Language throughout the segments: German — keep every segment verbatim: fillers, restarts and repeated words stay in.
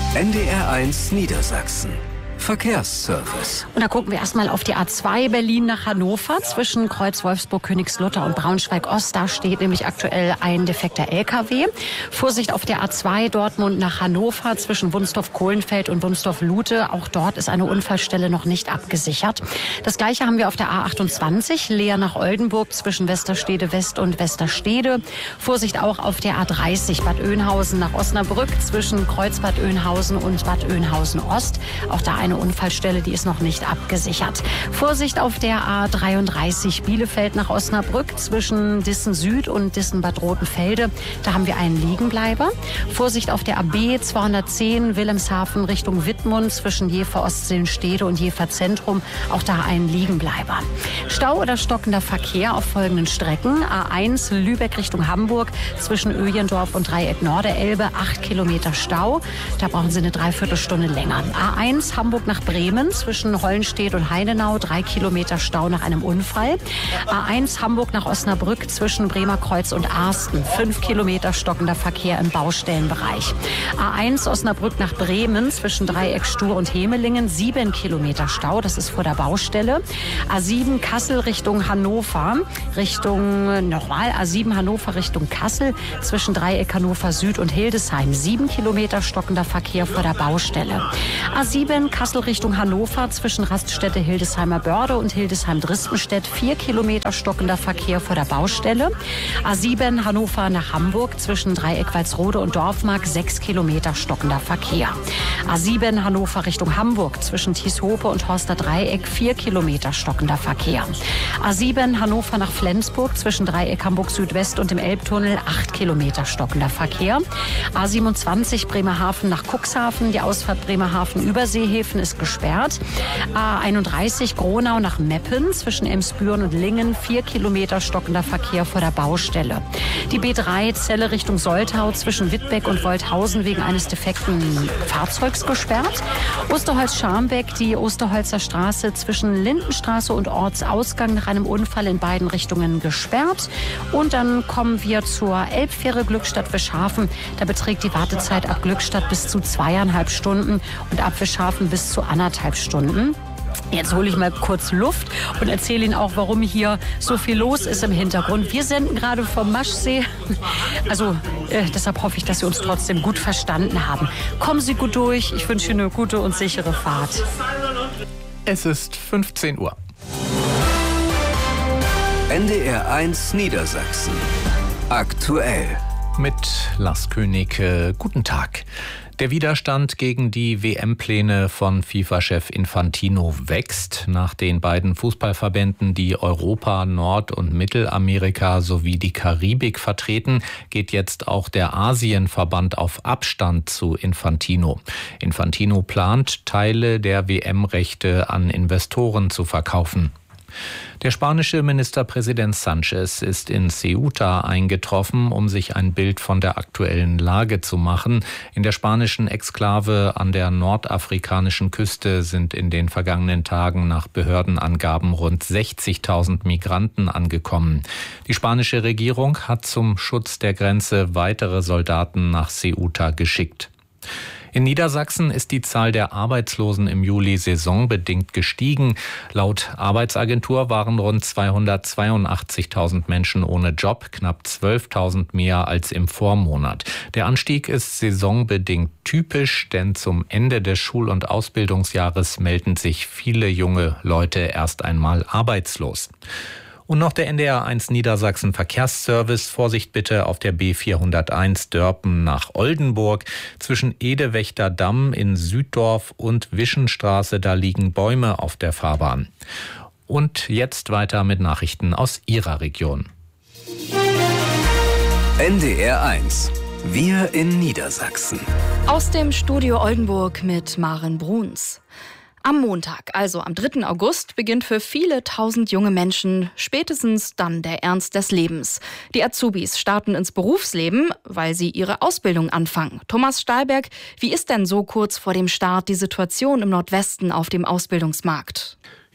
N D R eins Niedersachsen. Verkehrsservice. Und da gucken wir erstmal auf die A zwei Berlin nach Hannover zwischen Kreuz Wolfsburg, Königslutter und Braunschweig-Ost. Da steht nämlich aktuell ein defekter L K W. Vorsicht auf der A zwei Dortmund nach Hannover zwischen Wunsdorf-Kohlenfeld und Wunsdorf-Lute. Auch dort ist eine Unfallstelle noch nicht abgesichert. Das gleiche haben wir auf der A achtundzwanzig Leer nach Oldenburg zwischen Westerstede West und Westerstede. Vorsicht auch auf der A dreißig Bad Oeynhausen nach Osnabrück zwischen Kreuz Bad Oeynhausen und Bad Oeynhausen Ost. Auch da eine Unfallstelle, die ist noch nicht abgesichert. Vorsicht auf der A dreiunddreißig Bielefeld nach Osnabrück zwischen Dissen Süd und Dissen Bad Rotenfelde. Da haben wir einen Liegenbleiber. Vorsicht auf der A B zweihundertzehn Wilhelmshaven Richtung Wittmund zwischen Jever Ostseelenstede und Jever Zentrum. Auch da einen Liegenbleiber. Stau oder stockender Verkehr auf folgenden Strecken. A eins Lübeck Richtung Hamburg zwischen Öjendorf und Dreieck Norderelbe. acht Kilometer Stau. Da brauchen Sie eine Dreiviertelstunde länger. A eins Hamburg nach Bremen zwischen Hollenstedt und Heidenau, drei Kilometer Stau nach einem Unfall. A eins Hamburg nach Osnabrück zwischen Bremerkreuz und Arsten, fünf Kilometer stockender Verkehr im Baustellenbereich. A eins Osnabrück nach Bremen zwischen Dreieck Stur und Hemelingen, sieben Kilometer Stau, das ist vor der Baustelle. A sieben Kassel Richtung Hannover, Richtung, nochmal, A sieben Hannover Richtung Kassel zwischen Dreieck Hannover Süd und Hildesheim, sieben Kilometer stockender Verkehr vor der Baustelle. A sieben Kassel Richtung Hannover zwischen Raststätte Hildesheimer Börde und Hildesheim-Drispenstedt, vier Kilometer stockender Verkehr vor der Baustelle. A sieben Hannover nach Hamburg zwischen Dreieck Walsrode und Dorfmark, sechs Kilometer stockender Verkehr. A sieben Hannover Richtung Hamburg zwischen Thieshope und Horster Dreieck, vier Kilometer stockender Verkehr. A sieben Hannover nach Flensburg zwischen Dreieck Hamburg Südwest und dem Elbtunnel, acht Kilometer stockender Verkehr. A siebenundzwanzig Bremerhaven nach Cuxhaven, die Ausfahrt Bremerhaven Überseehäfen ist gesperrt. A einunddreißig Gronau nach Meppen zwischen Emsbüren und Lingen, vier Kilometer stockender Verkehr vor der Baustelle. Die B drei Celle Richtung Soltau zwischen Wittbeck und Wolthausen wegen eines defekten Fahrzeugs gesperrt. Osterholz-Scharmbeck, die Osterholzer Straße zwischen Lindenstraße und Ortsausgang nach einem Unfall in beiden Richtungen gesperrt. Und dann kommen wir zur Elbfähre Glückstadt-Wischhafen. Da beträgt die Wartezeit ab Glückstadt bis zu zweieinhalb Stunden und ab Wischhafen bis zu anderthalb Stunden. Jetzt hole ich mal kurz Luft und erzähle Ihnen auch, warum hier so viel los ist im Hintergrund. Wir senden gerade vom Maschsee. Also äh, deshalb hoffe ich, dass Sie uns trotzdem gut verstanden haben. Kommen Sie gut durch. Ich wünsche Ihnen eine gute und sichere Fahrt. Es ist fünfzehn Uhr. N D R eins Niedersachsen. Aktuell. Mit Lars König. Äh, guten Tag. Der Widerstand gegen die W M-Pläne von FIFA-Chef Infantino wächst. Nach den beiden Fußballverbänden, die Europa, Nord- und Mittelamerika sowie die Karibik vertreten, geht jetzt auch der Asienverband auf Abstand zu Infantino. Infantino plant, Teile der W M-Rechte an Investoren zu verkaufen. Der spanische Ministerpräsident Sánchez ist in Ceuta eingetroffen, um sich ein Bild von der aktuellen Lage zu machen. In der spanischen Exklave an der nordafrikanischen Küste sind in den vergangenen Tagen nach Behördenangaben rund sechzigtausend Migranten angekommen. Die spanische Regierung hat zum Schutz der Grenze weitere Soldaten nach Ceuta geschickt. In Niedersachsen ist die Zahl der Arbeitslosen im Juli saisonbedingt gestiegen. Laut Arbeitsagentur waren rund zweihundertzweiundachtzigtausend Menschen ohne Job, knapp zwölftausend mehr als im Vormonat. Der Anstieg ist saisonbedingt typisch, denn zum Ende des Schul- und Ausbildungsjahres melden sich viele junge Leute erst einmal arbeitslos. Und noch der N D R eins Niedersachsen Verkehrsservice. Vorsicht bitte auf der B vierhunderteins Dörpen nach Oldenburg. Zwischen Edewächter Damm in Süddorf und Wischenstraße, da liegen Bäume auf der Fahrbahn. Und jetzt weiter mit Nachrichten aus Ihrer Region. N D R eins. Wir in Niedersachsen. Aus dem Studio Oldenburg mit Maren Bruns. Am Montag, also am dritten August, beginnt für viele tausend junge Menschen spätestens dann der Ernst des Lebens. Die Azubis starten ins Berufsleben, weil sie ihre Ausbildung anfangen. Thomas Stahlberg, wie ist denn so kurz vor dem Start die Situation im Nordwesten auf dem Ausbildungsmarkt?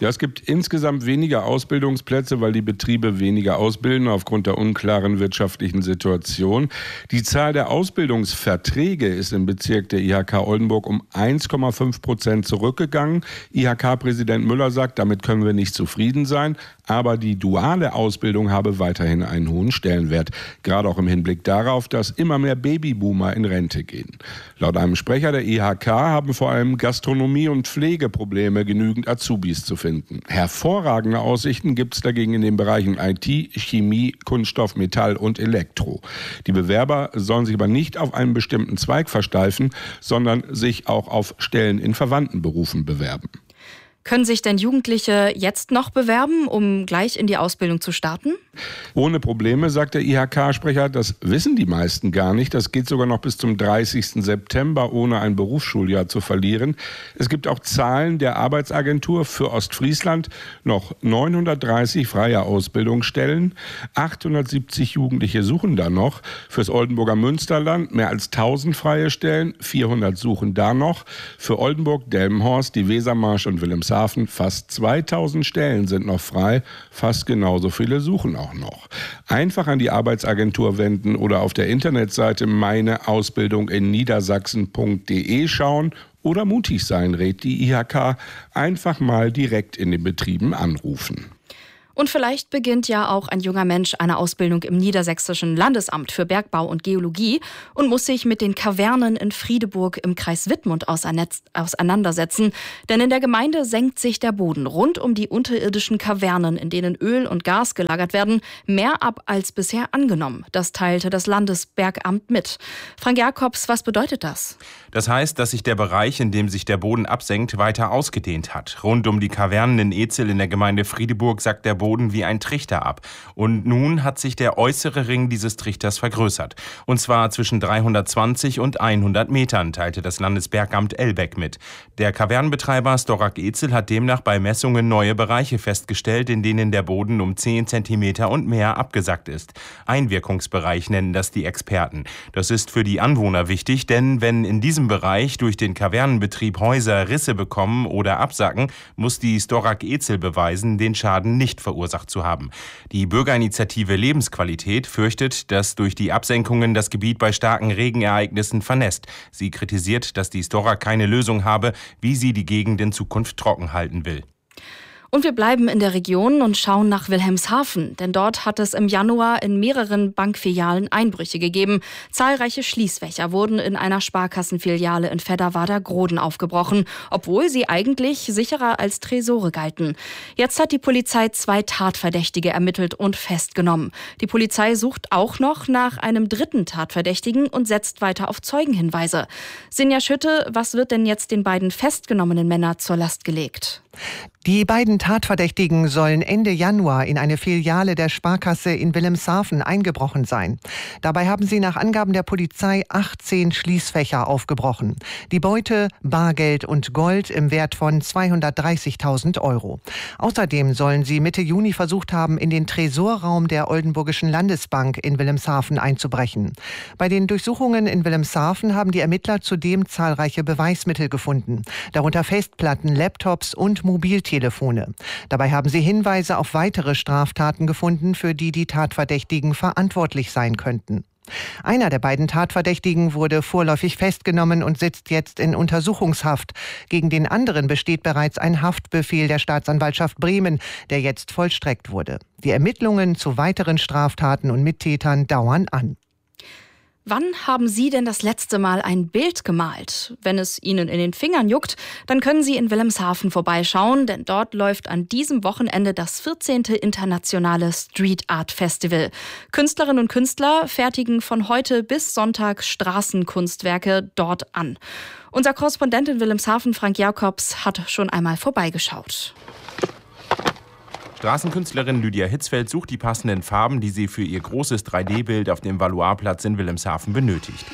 Ja, es gibt insgesamt weniger Ausbildungsplätze, weil die Betriebe weniger ausbilden aufgrund der unklaren wirtschaftlichen Situation. Die Zahl der Ausbildungsverträge ist im Bezirk der I H K Oldenburg um eins Komma fünf Prozent zurückgegangen. I H K-Präsident Müller sagt, damit können wir nicht zufrieden sein. Aber die duale Ausbildung habe weiterhin einen hohen Stellenwert. Gerade auch im Hinblick darauf, dass immer mehr Babyboomer in Rente gehen. Laut einem Sprecher der I H K haben vor allem Gastronomie und Pflegeprobleme, genügend Azubis zu finden. Hervorragende Aussichten gibt es dagegen in den Bereichen I T, Chemie, Kunststoff, Metall und Elektro. Die Bewerber sollen sich aber nicht auf einen bestimmten Zweig versteifen, sondern sich auch auf Stellen in verwandten Berufen bewerben. Können sich denn Jugendliche jetzt noch bewerben, um gleich in die Ausbildung zu starten? Ohne Probleme, sagt der I H K-Sprecher. Das wissen die meisten gar nicht. Das geht sogar noch bis zum dreißigsten September, ohne ein Berufsschuljahr zu verlieren. Es gibt auch Zahlen der Arbeitsagentur für Ostfriesland. Noch neunhundertdreißig freie Ausbildungsstellen. achthundertsiebzig Jugendliche suchen da noch. Fürs Oldenburger Münsterland mehr als tausend freie Stellen. vierhundert suchen da noch. Für Oldenburg, Delmenhorst, die Wesermarsch und Wilhelmshaven fast zweitausend Stellen sind noch frei. Fast genauso viele suchen auch noch. Einfach an die Arbeitsagentur wenden oder auf der Internetseite meine Ausbildung in Niedersachsen punkt de schauen oder mutig sein, rät die I H K. Einfach mal direkt in den Betrieben anrufen. Und vielleicht beginnt ja auch ein junger Mensch eine Ausbildung im Niedersächsischen Landesamt für Bergbau und Geologie und muss sich mit den Kavernen in Friedeburg im Kreis Wittmund auseinandersetzen. Denn in der Gemeinde senkt sich der Boden rund um die unterirdischen Kavernen, in denen Öl und Gas gelagert werden, mehr ab als bisher angenommen. Das teilte das Landesbergamt mit. Frank Jakobs, was bedeutet das? Das heißt, dass sich der Bereich, in dem sich der Boden absenkt, weiter ausgedehnt hat. Rund um die Kavernen in Ezel in der Gemeinde Friedeburg sackt der Boden wie ein Trichter ab. Und nun hat sich der äußere Ring dieses Trichters vergrößert. Und zwar zwischen dreihundertzwanzig und hundert Metern, teilte das Landesbergamt Elbeck mit. Der Kavernenbetreiber Storak Ezel hat demnach bei Messungen neue Bereiche festgestellt, in denen der Boden um zehn Zentimeter und mehr abgesackt ist. Einwirkungsbereich nennen das die Experten. Das ist für die Anwohner wichtig, denn wenn in diesem Bereich durch den Kavernenbetrieb Häuser Risse bekommen oder absacken, muss die Storak Ezel beweisen, den Schaden nicht verursacht zu haben. Die Bürgerinitiative Lebensqualität fürchtet, dass durch die Absenkungen das Gebiet bei starken Regenereignissen vernässt. Sie kritisiert, dass die Storak keine Lösung habe, wie sie die Gegend in Zukunft trocken halten will. Und wir bleiben in der Region und schauen nach Wilhelmshaven, denn dort hat es im Januar in mehreren Bankfilialen Einbrüche gegeben. Zahlreiche Schließfächer wurden in einer Sparkassenfiliale in Fedderwader-Groden aufgebrochen, obwohl sie eigentlich sicherer als Tresore galten. Jetzt hat die Polizei zwei Tatverdächtige ermittelt und festgenommen. Die Polizei sucht auch noch nach einem dritten Tatverdächtigen und setzt weiter auf Zeugenhinweise. Sinja Schütte, was wird denn jetzt den beiden festgenommenen Männern zur Last gelegt? Die beiden Tatverdächtigen sollen Ende Januar in eine Filiale der Sparkasse in Wilhelmshaven eingebrochen sein. Dabei haben sie nach Angaben der Polizei achtzehn Schließfächer aufgebrochen. Die Beute, Bargeld und Gold im Wert von zweihundertdreißigtausend Euro. Außerdem sollen sie Mitte Juni versucht haben, in den Tresorraum der Oldenburgischen Landesbank in Wilhelmshaven einzubrechen. Bei den Durchsuchungen in Wilhelmshaven haben die Ermittler zudem zahlreiche Beweismittel gefunden, darunter Festplatten, Laptops und Mobiltelefone. Dabei haben sie Hinweise auf weitere Straftaten gefunden, für die die Tatverdächtigen verantwortlich sein könnten. Einer der beiden Tatverdächtigen wurde vorläufig festgenommen und sitzt jetzt in Untersuchungshaft. Gegen den anderen besteht bereits ein Haftbefehl der Staatsanwaltschaft Bremen, der jetzt vollstreckt wurde. Die Ermittlungen zu weiteren Straftaten und Mittätern dauern an. Wann haben Sie denn das letzte Mal ein Bild gemalt? Wenn es Ihnen in den Fingern juckt, dann können Sie in Wilhelmshaven vorbeischauen, denn dort läuft an diesem Wochenende das vierzehnte internationale Street Art Festival. Künstlerinnen und Künstler fertigen von heute bis Sonntag Straßenkunstwerke dort an. Unser Korrespondent in Wilhelmshaven, Frank Jakobs, hat schon einmal vorbeigeschaut. Straßenkünstlerin Lydia Hitzfeld sucht die passenden Farben, die sie für ihr großes drei D Bild auf dem Valois-Platz in Wilhelmshaven benötigt.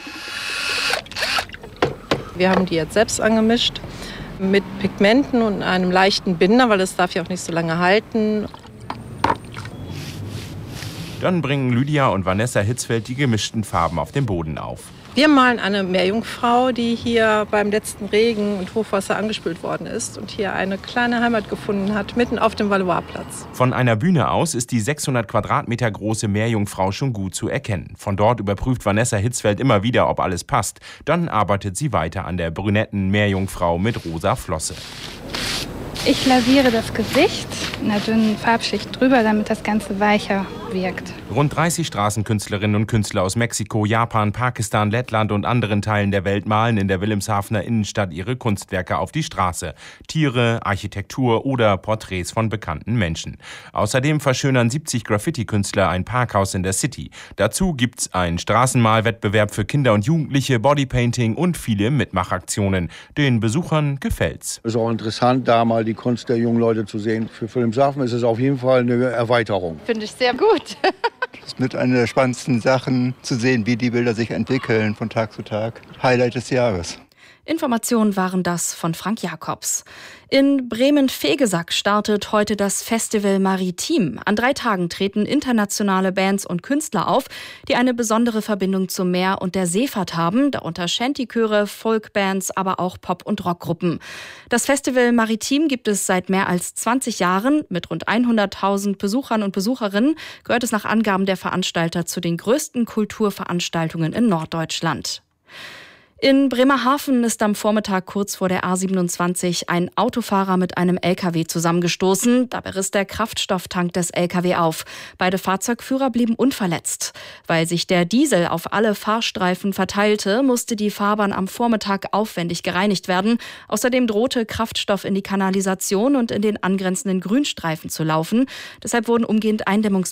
Wir haben die jetzt selbst angemischt mit Pigmenten und einem leichten Binder, weil das darf ja auch nicht so lange halten. Dann bringen Lydia und Vanessa Hitzfeld die gemischten Farben auf den Boden auf. Wir malen eine Meerjungfrau, die hier beim letzten Regen und Hochwasser angespült worden ist und hier eine kleine Heimat gefunden hat, mitten auf dem Valois-Platz. Von einer Bühne aus ist die sechshundert Quadratmeter große Meerjungfrau schon gut zu erkennen. Von dort überprüft Vanessa Hitzfeld immer wieder, ob alles passt. Dann arbeitet sie weiter an der brünetten Meerjungfrau mit rosa Flosse. Ich lasiere das Gesicht in einer dünnen Farbschicht drüber, damit das Ganze weicher wirkt. Rund dreißig Straßenkünstlerinnen und Künstler aus Mexiko, Japan, Pakistan, Lettland und anderen Teilen der Welt malen in der Wilhelmshavener Innenstadt ihre Kunstwerke auf die Straße. Tiere, Architektur oder Porträts von bekannten Menschen. Außerdem verschönern siebzig Graffiti-Künstler ein Parkhaus in der City. Dazu gibt's einen Straßenmalwettbewerb für Kinder und Jugendliche, Bodypainting und viele Mitmachaktionen. Den Besuchern gefällt's. Es ist auch interessant, da mal die Kunst der jungen Leute zu sehen. Für Wilhelmshaven ist es auf jeden Fall eine Erweiterung. Finde ich sehr gut. Das ist mit einer der spannendsten Sachen zu sehen, wie die Bilder sich entwickeln von Tag zu Tag. Highlight des Jahres. Informationen waren das von Frank Jakobs. In Bremen-Vegesack startet heute das Festival Maritim. An drei Tagen treten internationale Bands und Künstler auf, die eine besondere Verbindung zum Meer und der Seefahrt haben, darunter Shantychöre, Folkbands, aber auch Pop- und Rockgruppen. Das Festival Maritim gibt es seit mehr als zwanzig Jahren. Mit rund hunderttausend Besuchern und Besucherinnen gehört es nach Angaben der Veranstalter zu den größten Kulturveranstaltungen in Norddeutschland. In Bremerhaven ist am Vormittag kurz vor der A siebenundzwanzig ein Autofahrer mit einem L K W zusammengestoßen. Dabei riss der Kraftstofftank des L K W auf. Beide Fahrzeugführer blieben unverletzt. Weil sich der Diesel auf alle Fahrstreifen verteilte, musste die Fahrbahn am Vormittag aufwendig gereinigt werden. Außerdem drohte Kraftstoff in die Kanalisation und in den angrenzenden Grünstreifen zu laufen. Deshalb wurden umgehend Eindämmungsmaßnahmen